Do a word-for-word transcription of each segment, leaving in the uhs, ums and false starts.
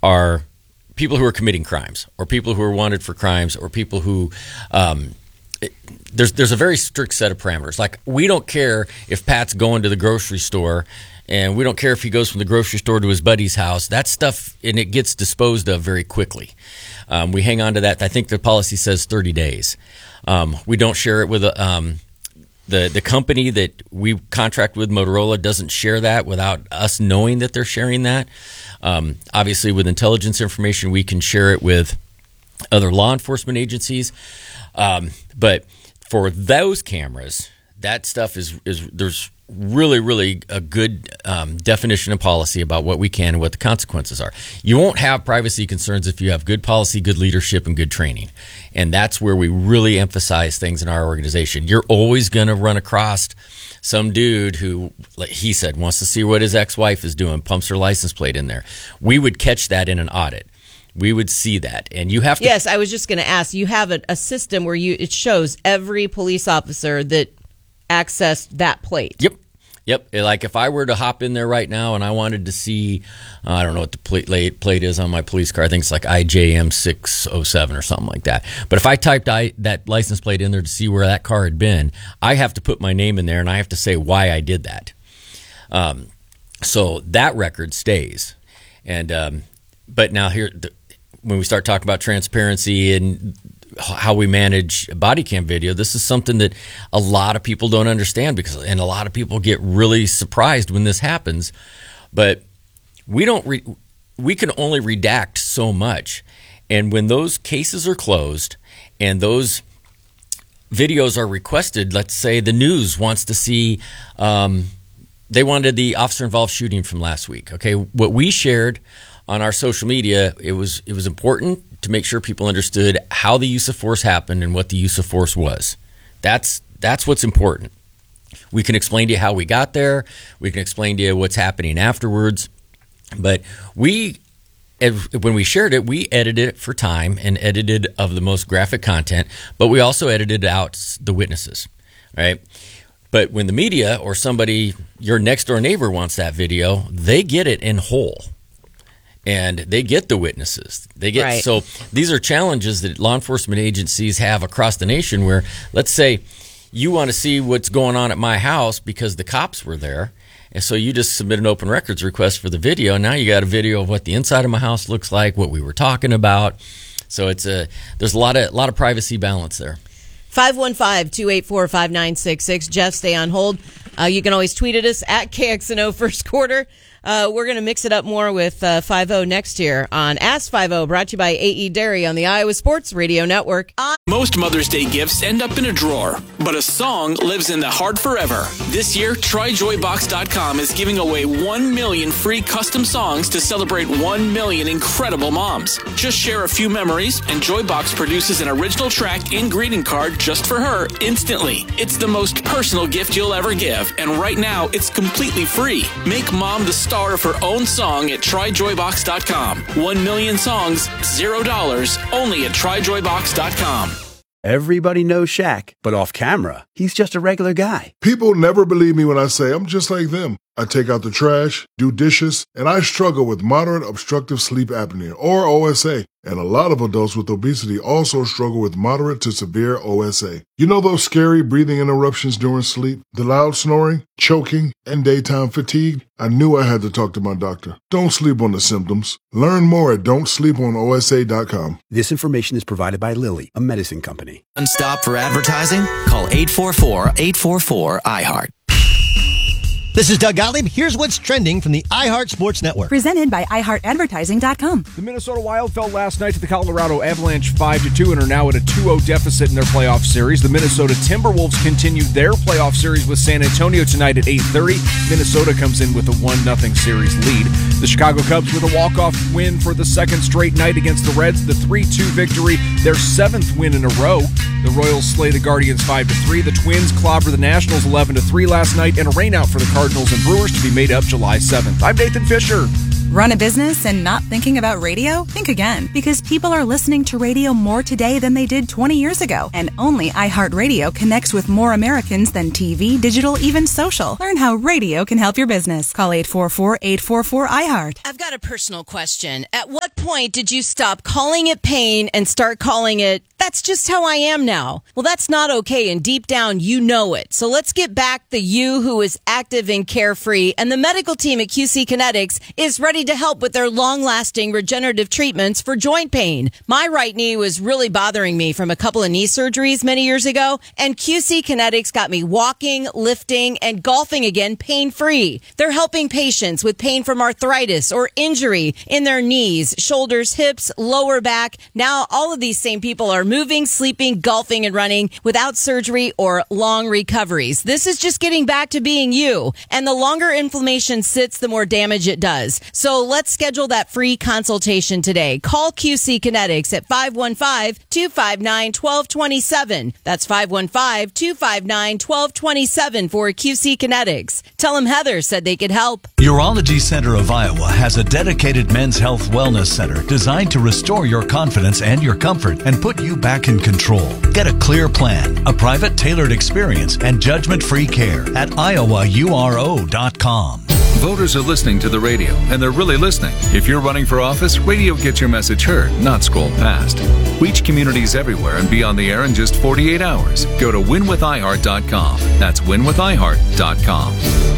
are people who are committing crimes, or people who are wanted for crimes, or people who um, it, there's there's a very strict set of parameters. Like, we don't care if Pat's going to the grocery store, and we don't care if he goes from the grocery store to his buddy's house. That stuff, and it gets disposed of very quickly. Um, we hang on to that. I think the policy says thirty days. Um, we don't share it with a um, The the company that we contract with, Motorola, doesn't share that without us knowing that they're sharing that. Um, obviously, with intelligence information, we can share it with other law enforcement agencies. Um, but for those cameras, that stuff is is there's really, really a good um, definition and policy about what we can and what the consequences are. You won't have privacy concerns if you have good policy, good leadership, and good training. And that's where we really emphasize things in our organization. You're always going to run across some dude who, like he said, wants to see what his ex-wife is doing, pumps her license plate in there. We would catch that in an audit. We would see that. And you have to... Yes, I was just going to ask. You have a, a system where you it shows every police officer that accessed that plate. Yep. Yep. Like, if I were to hop in there right now and I wanted to see, uh, I don't know what the plate, plate is on my police car. I think it's like I J M six oh seven or something like that. But if I typed I, that license plate in there to see where that car had been, I have to put my name in there and I have to say why I did that. Um, so that record stays. And um, but now here, the, when we start talking about transparency and how we manage body cam video, this is something that a lot of people don't understand, because and a lot of people get really surprised when this happens. But we don't re, we can only redact so much, and when those cases are closed and those videos are requested, let's say the news wants to see um, they wanted the officer involved shooting from last week. Okay, what we shared on our social media, it was it was important to make sure people understood how the use of force happened and what the use of force was. That's that's what's important. We can explain to you how we got there. We can explain to you what's happening afterwards. But we, when we shared it, we edited it for time and edited of the most graphic content, but we also edited out the witnesses, right? But when the media or somebody, your next door neighbor, wants that video, they get it in whole. And they get the witnesses. They get right. So these are challenges that law enforcement agencies have across the nation, where, let's say you want to see what's going on at my house because the cops were there, and so you just submit an open records request for the video. Now you got a video of what the inside of my house looks like, what we were talking about. So it's a there's a lot of a lot of privacy balance there. five one five, two eight four, five nine six six. Jeff, stay on hold. Uh, you can always tweet at us at K X N O First Quarter. Uh, we're going to mix it up more with uh, five oh next year on Ask five oh, brought to you by A E Dairy on the Iowa Sports Radio Network. Most Mother's Day gifts end up in a drawer, but a song lives in the heart forever. This year, Try Joy Box dot com is giving away one million free custom songs to celebrate one million incredible moms. Just share a few memories, and Joybox produces an original track and greeting card just for her instantly. It's the most personal gift you'll ever give, and right now, it's completely free. Make mom the star of her own song at Try Joy Box dot com. One million songs, zero dollars, only at Try Joy Box dot com. Everybody knows Shaq, but off camera, he's just a regular guy. People never believe me when I say I'm just like them. I take out the trash, do dishes, and I struggle with moderate obstructive sleep apnea, or O S A. And a lot of adults with obesity also struggle with moderate to severe O S A. You know those scary breathing interruptions during sleep, the loud snoring, choking, and daytime fatigue? I knew I had to talk to my doctor. Don't sleep on the symptoms. Learn more at don't sleep on O S A dot com. This information is provided by Lilly, a medicine company. Stop for advertising? Call eight four four, eight four four, I heart. This is Doug Gottlieb. Here's what's trending from the iHeart Sports Network. Presented by i heart advertising dot com. The Minnesota Wild fell last night to the Colorado Avalanche five to two and are now at a two oh deficit in their playoff series. The Minnesota Timberwolves continued their playoff series with San Antonio tonight at eight thirty. Minnesota comes in with a one nothing series lead. The Chicago Cubs with a walk-off win for the second straight night against the Reds. The three two victory, their seventh win in a row. The Royals slay the Guardians five to three. The Twins clobber the Nationals eleven to three last night, and a rainout for the Cardinals and Brewers to be made up July seventh. I'm Nathan Fisher. Run a business and not thinking about radio? Think again, because people are listening to radio more today than they did twenty years ago. And only iHeartRadio connects with more Americans than T V, digital, even social. Learn how radio can help your business. Call eight four four, eight four four, I heart. I've got a personal question. At what point did you stop calling it pain and start calling it, that's just how I am now? Well, that's not okay, and deep down, you know it. So let's get back the you who is active and carefree, and the medical team at Q C Kinetics is ready to help with their long-lasting regenerative treatments for joint pain. My right knee was really bothering me from a couple of knee surgeries many years ago, and Q C Kinetics got me walking, lifting, and golfing again pain-free. They're helping patients with pain from arthritis or injury in their knees, shoulders, hips, lower back. Now all of these same people are moving, sleeping, golfing, and running without surgery or long recoveries. This is just getting back to being you. And the longer inflammation sits, the more damage it does. So let's schedule that free consultation today. Call Q C Kinetics at five one five, two five nine, one two two seven. That's five one five, two five nine, one two two seven for Q C Kinetics. Tell them Heather said they could help. Urology Center of Iowa has a dedicated men's health wellness center designed to restore your confidence and your comfort and put you back in control. Get a clear plan, a private tailored experience, and judgment-free care at iowa u r o dot com. Voters are listening to the radio, and they're really listening. If you're running for office, radio gets your message heard, not scrolled past. Reach communities everywhere and be on the air in just forty-eight hours. Go to win with i heart dot com. That's win with i heart dot com.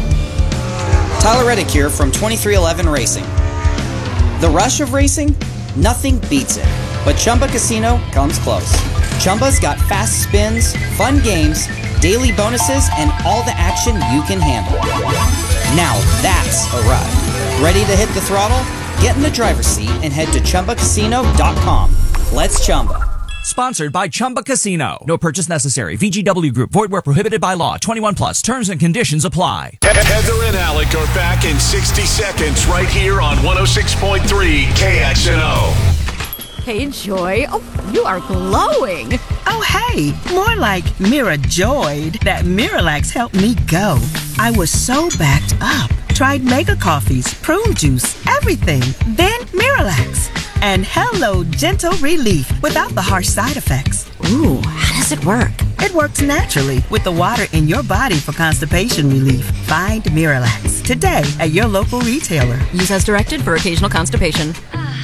Tyler Reddick here from twenty-three eleven Racing. The rush of racing? Nothing beats it. But Chumba Casino comes close. Chumba's got fast spins, fun games, daily bonuses, and all the action you can handle. Now that's a ride. Ready to hit the throttle? Get in the driver's seat and head to chumba casino dot com. Let's Chumba. Sponsored by Chumba Casino. No purchase necessary. V G W Group. Void where prohibited by law. twenty-one plus. Terms and conditions apply. Heather and Alec are back in sixty seconds right here on one oh six point three K X N O. Hey, Joy. Oh, you are glowing. Oh, hey. More like Mira Joyed. That Miralax helped me go. I was so backed up. Tried mega coffees, prune juice, everything. Then Miralax. And hello, gentle relief without the harsh side effects. Ooh, how does it work? It works naturally with the water in your body for constipation relief. Find Miralax today at your local retailer. Use as directed for occasional constipation.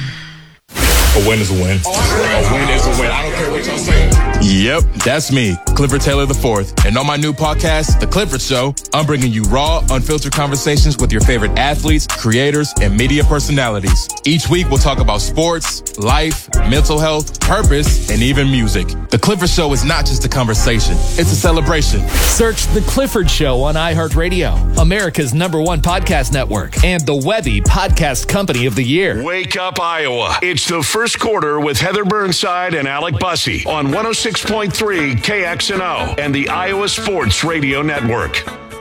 A win is a win. A win is a win. I don't care what y'all say. Yep, that's me, Clifford Taylor the fourth. And on my new podcast, The Clifford Show, I'm bringing you raw, unfiltered conversations with your favorite athletes, creators, and media personalities. Each week, we'll talk about sports, life, mental health, purpose, and even music. The Clifford Show is not just a conversation. It's a celebration. Search The Clifford Show on iHeartRadio, America's number one podcast network, and the Webby Podcast Company of the Year. Wake up, Iowa. It's the first quarter with Heather Burnside and Alec Bussey on one oh six point three K X N O and the Iowa Sports Radio Network.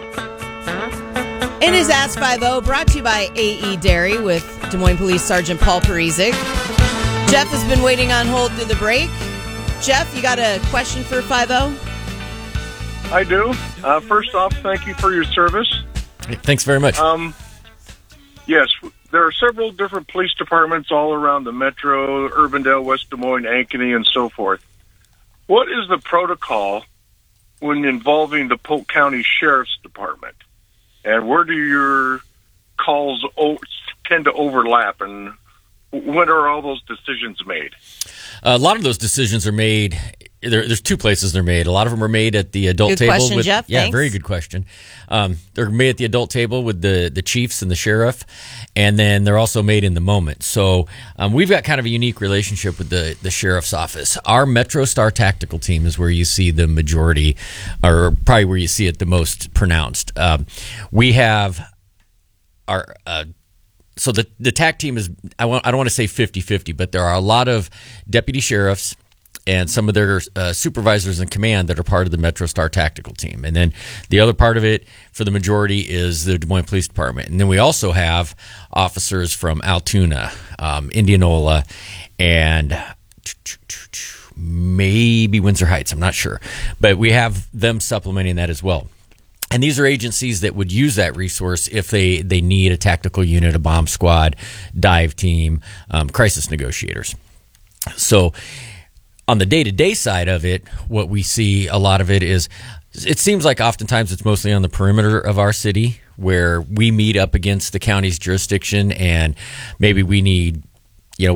It is Ask five oh, brought to you by A E Dairy with Des Moines Police Sergeant Paul Parizek. Jeff has been waiting on hold through the break. Jeff, you got a question for five oh? I do. Uh, first off, thank you for your service. Thanks very much. Um, yes, there are several different police departments all around the metro, Urbandale, West Des Moines, Ankeny, and so forth. What is the protocol when involving the Polk County Sheriff's Department? And where do your calls o- tend to overlap? And when are all those decisions made? A lot of those decisions are made. There, there's two places they're made. A lot of them are made at the adult good table. Question, with, Jeff. Yeah, Thanks. very good question. Um, they're made at the adult table with the, the chiefs and the sheriff, and then they're also made in the moment. So um, we've got kind of a unique relationship with the, the sheriff's office. Our Metro Star Tactical Team is where you see the majority, or probably where you see it the most pronounced. Um, we have our... Uh, So the the TAC team is, I, want, I don't want to say fifty-fifty, but there are a lot of deputy sheriffs and some of their uh, supervisors in command that are part of the Metro Star Tactical Team. And then the other part of it, for the majority, is the Des Moines Police Department. And then we also have officers from Altoona, um, Indianola, and maybe Windsor Heights. I'm not sure. But we have them supplementing that as well. And these are agencies that would use that resource if they, they need a tactical unit, a bomb squad, dive team, um, crisis negotiators. So on the day-to-day side of it, what we see a lot of it is, it seems like oftentimes it's mostly on the perimeter of our city where we meet up against the county's jurisdiction, and maybe we need